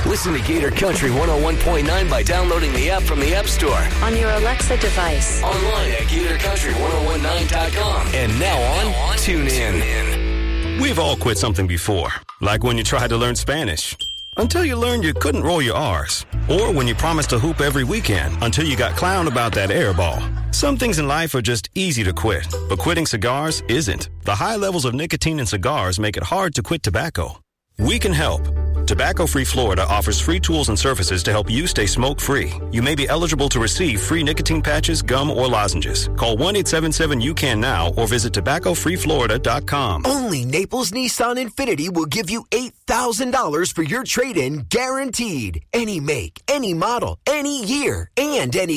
Listen to Gator Country 101.9 by downloading the app from the App Store. On your Alexa device. Online at GatorCountry1019.com. And now on TuneIn. We've all quit something before, like when you tried to learn Spanish, until you learned you couldn't roll your R's. Or when you promised to hoop every weekend, until you got clowned about that air ball. Some things in life are just easy to quit, but quitting cigars isn't. The high levels of nicotine in cigars make it hard to quit tobacco. We can help. Tobacco Free Florida offers free tools and services to help you stay smoke-free. You may be eligible to receive free nicotine patches, gum, or lozenges. Call 1-877-YOU-CAN now or visit tobaccofreeflorida.com. Only Naples Nissan Infiniti will give you $8,000 for your trade-in guaranteed. Any make, any model, any year, and any